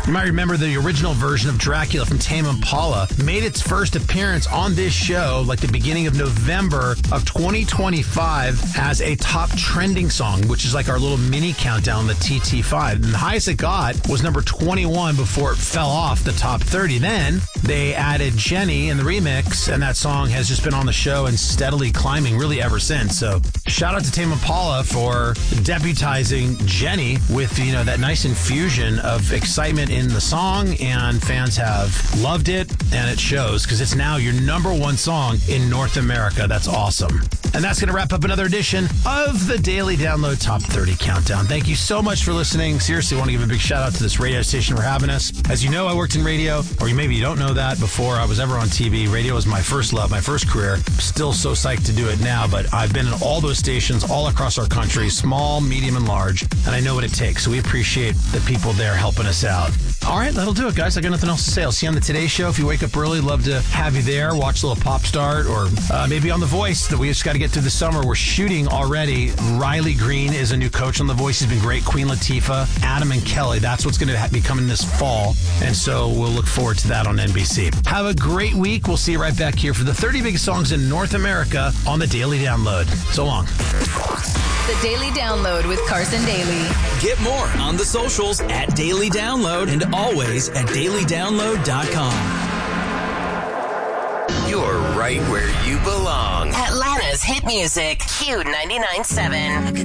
You might remember the original version of Dracula from Tame Impala made its first appearance on this show like the beginning of November of 2025 as a top trending song, which is like our little mini countdown, the TT5. And the highest it got was number 21 before it fell off the top 30. Then they added Jenny in the remix, and that song has just been on the show and steadily climbing really ever since. So shout out to Tame Impala for deputizing Jenny with, you know, that nice infusion of excitement in the song, and fans have loved it, and it shows because it's now your number one song in North America. That's awesome. And that's going to wrap up another edition of the Daily Download Top 30 Countdown. Thank you so much for listening. Seriously, I want to give a big shout out to this radio station for having us. As you know, I worked in radio, or maybe you don't know that. Before I was ever on TV, radio was my first love, my first career. Still so psyched to do it now, but I've been in all those stations all across our country, small, medium, and large, and I know what it takes. So we appreciate the people there helping us out. All right, that'll do it, guys. I got nothing else to say. I'll see you on the Today Show. If you wake up early, love to have you there. Watch a little Pop Start, or maybe on The Voice that we just got to get through the summer. We're shooting already. Riley Green is a new coach on The Voice. He's been great. Queen Latifah, Adam and Kelly. That's what's going to be coming this fall. And so we'll look forward to that on NBC. Have a great week. We'll see you right back here for the 30 biggest songs in North America on the Daily Download. So long. The Daily Download with Carson Daly. Get more on the socials at Daily Download and always at dailydownload.com. You're right where you belong. Atlanta's hit music, Q99.7.